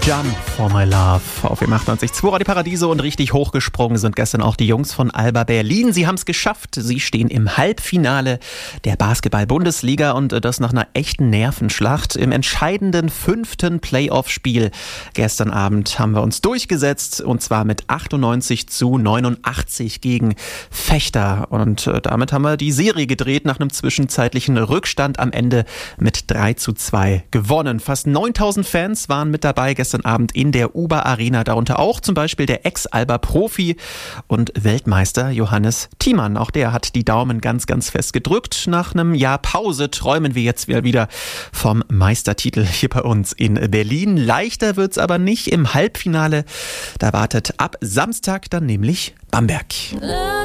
Jump for my love auf dem 98.2 Radio Paradiso und richtig hochgesprungen sind gestern auch die Jungs von Alba Berlin. Sie haben es geschafft. Sie stehen im Halbfinale der Basketball-Bundesliga und das nach einer echten Nervenschlacht. Im entscheidenden 5. Playoff-Spiel gestern Abend haben wir uns durchgesetzt und zwar mit 98-89 gegen Vechta und damit haben wir die Serie gedreht nach einem zwischenzeitlichen Rückstand am Ende mit 3-2 gewonnen. Fast 9000 Fans waren mit dabei gestern Abend in der Uber Arena, darunter auch zum Beispiel der Ex-Alba-Profi und Weltmeister Johannes Thiemann. Auch der hat die Daumen ganz, ganz fest gedrückt. Nach einem Jahr Pause träumen wir jetzt wieder vom Meistertitel hier bei uns in Berlin. Leichter wird's aber nicht im Halbfinale. Da wartet ab Samstag dann nämlich Bamberg.